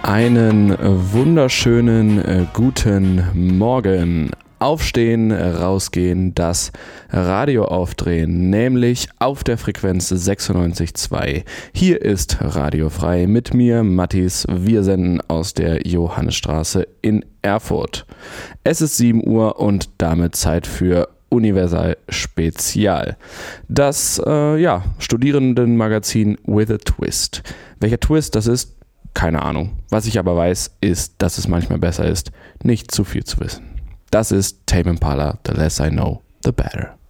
Einen wunderschönen guten Morgen. Aufstehen, rausgehen, das Radio aufdrehen, nämlich auf der Frequenz 96.2. Hier ist Radio Frei mit mir, Mattis. Wir senden aus der Johannesstraße in Erfurt. Es ist 7 Uhr und damit Zeit für Universal Spezial. Das Studierendenmagazin with a Twist. Welcher Twist das ist, keine Ahnung. Was ich aber weiß, ist, dass es manchmal besser ist, nicht zu viel zu wissen. Das ist Tame Impala, The Less I Know, The Better.